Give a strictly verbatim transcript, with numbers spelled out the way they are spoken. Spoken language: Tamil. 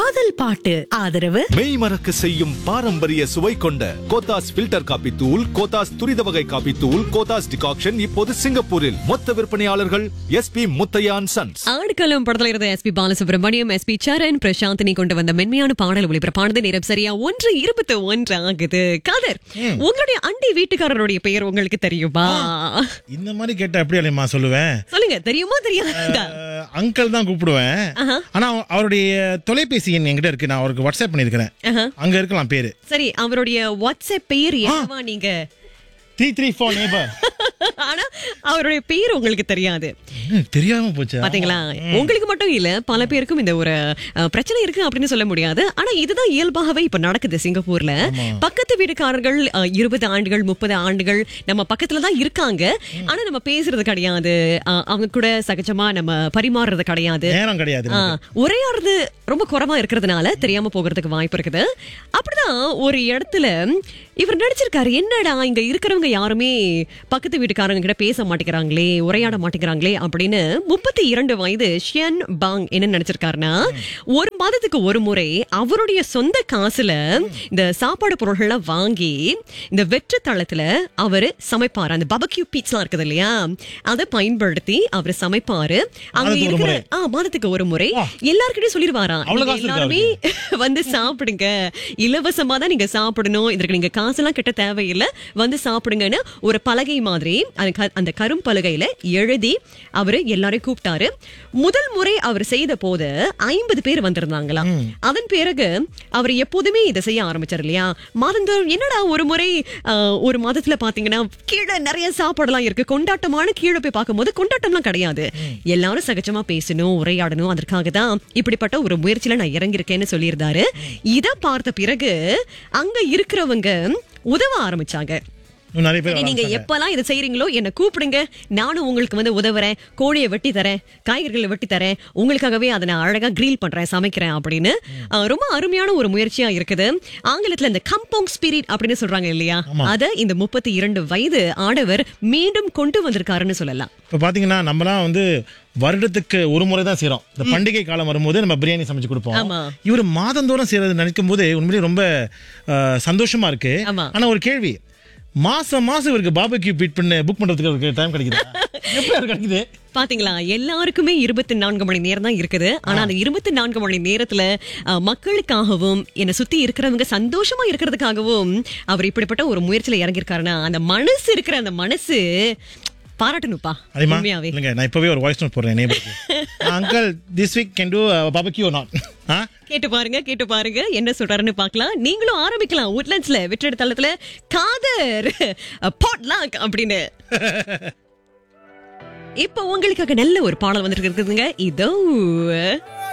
காதல் பாட்டு ஆதரவு மெய் மறக்க செய்யும் பாரம்பரிய சுவை கொண்ட கோத்தாஸ் ஃபில்டர் காபி தூள், கோத்தாஸ் துரித வகை காபி தூள், கோத்தாஸ் டிகாக்ஷன் இப்போது சிங்கப்பூரில் மொத்த விற்பனையாளர்கள் எஸ் பி முத்தையான் சன்ஸ். ஆடுகளம் படத்துல இருந்த S B Balasubramaniam, S B சரண், பிரசாந்தினி கொண்டு வந்த மென்மையான பாடல் ஒளிபரப்பானது. நேரம் சரியா ஒன்று இருபத்தி ஒன்று ஆகுது. காதர், உங்களுடைய அண்டை வீட்டுக்காரருடைய பெயர் உங்களுக்கு தெரியுமா? இந்த மாதிரி கேட்டா எப்படி அலைமா சொல்லுவேன்? சொல்லுங்க, தெரியுமா தெரியாதா? அங்கிள் தான் கூப்பிடுவேன். ஆனா அவருடைய தொலைபேசி எண் என்கிட்ட இருக்கு. நான் அவருக்கு வாட்ஸ்அப் பண்ணிருக்கிறேன். அங்க இருக்கலாம் பேரு. சரி, அவருடைய வாட்ஸ்அப் பெயர் என்னவா? நீங்க த்ரீ த்ரீ ஃபோர் நேபர். ஆனா அவருடைய பேர் உங்களுக்கு தெரியாது. தெரியாம போச்சு. பாத்தீங்களா? உங்களுக்கு மட்டும் இல்ல, பல பேருக்கும் இந்த ஒரு பிரச்சனை இருக்கு அப்படின்னு சொல்ல முடியாது. ஆனா இதுதான் இயல்பாகவே இப்ப நடக்குது சிங்கப்பூர்ல. பக்கத்து வீட்டுக்காரர்கள் இருபது ஆண்டுகள் முப்பது ஆண்டுகள் நம்ம பக்கத்துலதான் இருக்காங்க. ஆனா நம்ம பேசுறது கிடையாது, அவங்க கூட சகஜமா நம்ம பரிமாறுறது கிடையாது, நேரம் கிடையாது, உரையாடுறது ரொம்ப குறைவா இருக்கிறதுனால தெரியாம போகிறதுக்கு வாய்ப்பு இருக்குது. அப்படிதான் ஒரு இடத்துல இவர் நடிச்சிருக்காரு. என்னடா இங்க இருக்கிறவங்க யாருமே பக்கத்து வீட்டுக்காரங்க கிட்ட பேச மாட்டேங்கிறாங்களே, உரையாட மாட்டேங்கிறாங்களே அப்படின்னு. முப்பத்தி இரண்டு வயது ஷியன் பாங் என்ன நினைச்சிருக்காருன்னா, ஒரு மாதத்துக்கு ஒரு முறை அவருடைய சொந்த காசுல இந்த சாப்பாடு பொருள்கள் வாங்கி இந்த வெற்று தளத்துல அவரு சமைப்பாரு. அந்த பபக்யூ பீட்ஸ்லாம் இருக்குது இல்லையா, அதை பயன்படுத்தி அவரு சமைப்பாரு. அங்க இருக்கிற ஆஹ் மாதத்துக்கு ஒரு முறை எல்லாருக்கிட்டையும் சொல்லிடுவாராம், எல்லாருமே வந்து சாப்பிடுங்க, இலவசமா தான் நீங்க சாப்பிடணும், இதற்கு நீங்க காசு எல்லாம் கிட்ட தேவையில்லை, வந்து சாப்பிடுங்கன்னு ஒரு பலகை மாதிரி அந்த கரும் பலகையில எழுதி அவரு எல்லாரையும் கூப்பிட்டாரு. முதல் முறை அவர் செய்த போது ஐம்பது பேர் வந்திருந்தாங்களாம். அதன் பிறகு அவர் எப்போதுமே இதை செய்ய ஆரம்பிச்சார் இல்லையா, மாதந்தோறும். என்னடா ஒரு முறை ஒரு மாதத்துல பாத்தீங்கன்னா கீழே நிறைய சாப்பாடுலாம் இருக்கு, கொண்டாட்டமான கீழே போய் பார்க்கும் போது கொண்டாட்டம்லாம் கிடையாது, எல்லாரும் சகஜமா பேசணும், உரையாடணும், அதற்காக தான் இப்படிப்பட்ட ஒரு முயற்சியில நான் இறங்கியிருக்கேன்னு சொல்லியிருந்தாரு. இதை பார்த்த பிறகு அங்க இருக்கிறவங்க உதவ ஆரம்பிச்சாங்க. நீங்க எப்பெல்லாம் இதை செய்யறீங்களோ என்ன கூப்பிடுங்க, நானும் உங்களுக்கு வந்து உதவுறேன், கோழியை வெட்டி தரேன், காய்கறிகளை வெட்டி தரேன், உங்களுக்காகவே அதை நான் அழகா கிரில் பண்றேன், சமைக்கிறேன் அப்படின்னு. ரொம்ப அருமையான ஒரு முயற்சியா இருக்குது. ஆங்கிலத்துல இந்த கம்போங் ஸ்பிரிட் அப்படின்னு சொல்றாங்க இல்லையா, அத இந்த முப்பத்தி இரண்டு வயது ஆடவர் மீண்டும் கொண்டு வந்திருக்காருன்னு சொல்லலாம். இப்ப பாத்தீங்கன்னா நம்மலாம் வந்து வருடத்துக்கு ஒரு முறை தான் செய்யறோம். இந்த பண்டிகை காலம் வரும்போது நம்ம பிரியாணி சமைச்சு கொடுப்போம். இவர் மாதந்தோறும் செய்யறது நினைக்கும் போது உண்மையிலேயே ரொம்ப சந்தோஷமா இருக்கு. ஆனா ஒரு கேள்வி, மாசம் மாசம் இவருக்கு பாபக்யூ பீட் பண்ண புக் பண்றதுக்கு டைம் கிடைக்குது? எப்படி கிடைக்குது பாத்தீங்களா? எல்லாருக்குமே இருபத்தி நான்கு மணி நேரம் தான் இருக்குது. ஆனா அந்த இருபத்தி நான்கு மணி நேரத்துல மக்களுக்காகவும் என்ன சுத்தி இருக்கிறவங்க சந்தோஷமா இருக்கிறதுக்காகவும் அவர் இப்படிப்பட்ட ஒரு முயற்சியில இறங்கியிருக்காருன்னா, அந்த மனசு இருக்கிற அந்த மனசு பாராட்டணுப்பா. நான் இப்பவே ஒரு வாய்ஸ் நோட் போடுறேன். Uncle, this week can to பாபக்யூ R not? கேட்டு பாருங்க, கேட்டு பாருங்க என்ன சொல்றாருன்னு பாக்கலாம். நீங்களும் ஆரம்பிக்கலாம் உட்லண்ட்ஸ்ல வெற்றி தளத்துல காதர் பாட்லாக் அப்படின்னு. இப்ப உங்களுக்காக நல்ல ஒரு பாடல் வந்துட்டு இருக்குதுங்க. இதோ